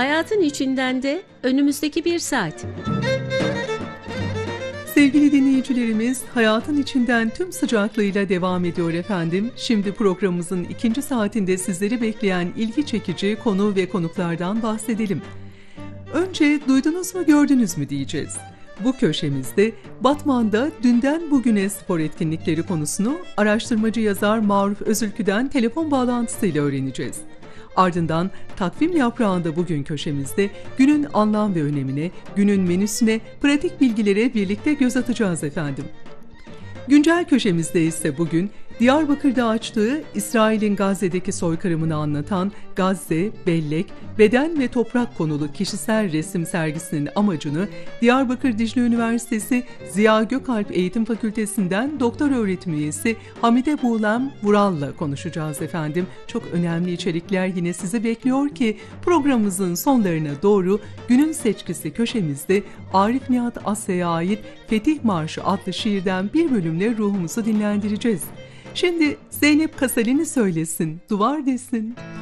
Hayatın içinden de önümüzdeki bir saat. Sevgili dinleyicilerimiz, hayatın içinden tüm sıcaklığıyla devam ediyor efendim. Şimdi programımızın ikinci saatinde sizleri bekleyen ilgi çekici konu ve konuklardan bahsedelim. Önce duydunuz mu gördünüz mü diyeceğiz. Bu köşemizde Batman'da dünden bugüne spor etkinlikleri konusunu araştırmacı yazar Maruf Özülkü'den telefon bağlantısıyla öğreneceğiz. Ardından takvim yaprağında bugün köşemizde günün anlam ve önemine, günün menüsüne, pratik bilgilere birlikte göz atacağız efendim. Güncel köşemizde ise bugün Diyarbakır'da açtığı İsrail'in Gazze'deki soykırımını anlatan Gazze, Bellek, Beden ve Toprak konulu kişisel resim sergisinin amacını Diyarbakır Dicle Üniversitesi Ziya Gökalp Eğitim Fakültesinden doktor öğretim üyesi Hamide Buğlem Vural'la konuşacağız efendim. Çok önemli içerikler yine sizi bekliyor ki programımızın sonlarına doğru günün seçkisi köşemizde Arif Nihat Asya'ya ait Fetih Marşı adlı şiirden bir bölümle ruhumuzu dinlendireceğiz. Şimdi Zeynep Kasalini söylesin, duvar desin.